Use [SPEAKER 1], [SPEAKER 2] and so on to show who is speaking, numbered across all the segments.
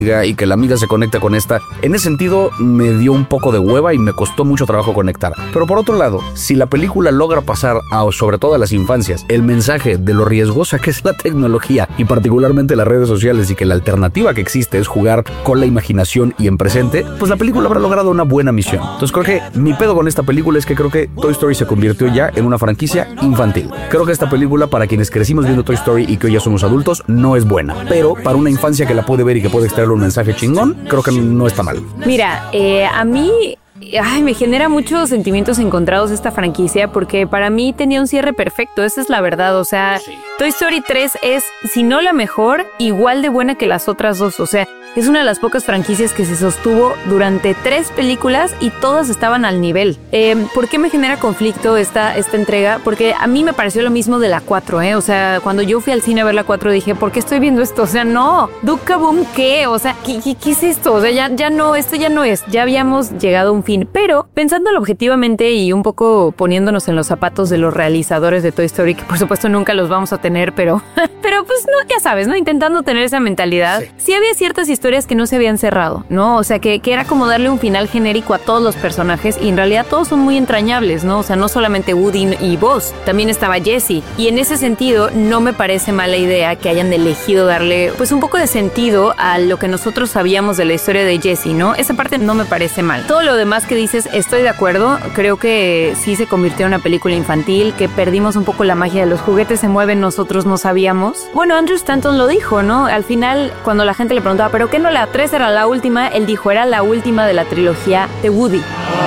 [SPEAKER 1] y que la amiga se conecta con esta. En ese sentido me dio un poco de hueva y me costó mucho trabajo conectar. Pero por otro lado, si la película logra pasar sobre todo a las infancias el mensaje de lo riesgosa que es la tecnología y particularmente las redes sociales y que la alternativa que existe es jugar con la imaginación y en presente, pues la película habrá logrado una buena misión. Entonces creo que mi pedo con esta película es que creo que Toy Story se convirtió ya en una franquicia infantil. Creo que esta película, para quienes crecimos viendo Toy Story y que hoy ya somos adultos, no es buena. Pero para una infancia que la puede ver y que puede extraer un mensaje chingón, creo que no está mal.
[SPEAKER 2] Mira, a mí... me genera muchos sentimientos encontrados esta franquicia porque para mí tenía un cierre perfecto, esa es la verdad, o sea, sí. Toy Story 3 es, si no la mejor, igual de buena que las otras dos, o sea, es una de las pocas franquicias que se sostuvo durante 3 películas y todas estaban al nivel. ¿Por qué me genera conflicto esta entrega? Porque a mí me pareció lo mismo de la 4, o sea, cuando yo fui al cine a ver la 4 dije, ¿por qué estoy viendo esto? O sea, no, Duke Kaboom, ¿qué? O sea, ¿qué es esto? O sea, ya no, esto ya no es, ya habíamos llegado a un fin. Pero pensándolo objetivamente y un poco poniéndonos en los zapatos de los realizadores de Toy Story, que por supuesto nunca los vamos a tener, pero pues no, ya sabes, ¿no? Intentando tener esa mentalidad. Sí había ciertas historias que no se habían cerrado, ¿no? O sea, que era como darle un final genérico a todos los personajes y en realidad todos son muy entrañables, ¿no? O sea, no solamente Woody y Buzz, también estaba Jessie. Y en ese sentido, no me parece mala idea que hayan elegido darle, pues, un poco de sentido a lo que nosotros sabíamos de la historia de Jessie, ¿no? Esa parte no me parece mal. Todo lo demás que dices, estoy de acuerdo. Creo que sí se convirtió en una película infantil, que perdimos un poco la magia de los juguetes se mueven, nosotros no sabíamos. Bueno, Andrew Stanton lo dijo, ¿no? Al final, cuando la gente le preguntaba, ¿pero qué no la 3 era la última? Él dijo, era la última de la trilogía de Woody.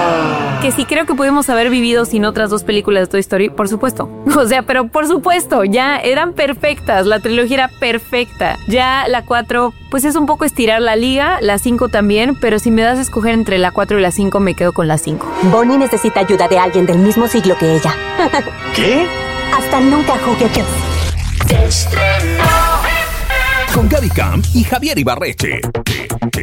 [SPEAKER 2] Que sí creo que pudimos haber vivido sin otras 2 películas de Toy Story, por supuesto. O sea, pero por supuesto, ya eran perfectas, la trilogía era perfecta. Ya la 4, pues es un poco estirar la liga, la 5 también, pero si me das a escoger entre la 4 y la 5, me quedo con la 5.
[SPEAKER 3] Bonnie necesita ayuda de alguien del mismo siglo que ella.
[SPEAKER 4] ¿Qué?
[SPEAKER 3] Hasta nunca juguetes.
[SPEAKER 4] Con Gaby Camp y Javier Ibarreche.